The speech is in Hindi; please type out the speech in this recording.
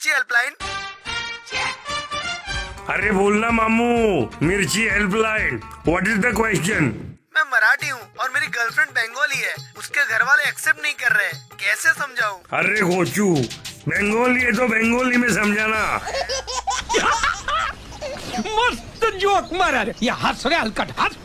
मिर्ची हेल्पलाइन। अरे बोलना मामू, मिर्ची helpline, what is the question? मैं मराठी हूँ और मेरी गर्लफ्रेंड बंगाली है, उसके घर वाले एक्सेप्ट नहीं कर रहे, कैसे समझाऊं? अरे कोचू, बंगाली है तो बंगाली में समझाना। मस्त जोक मारा रे, या हंस रे हलकट हंस।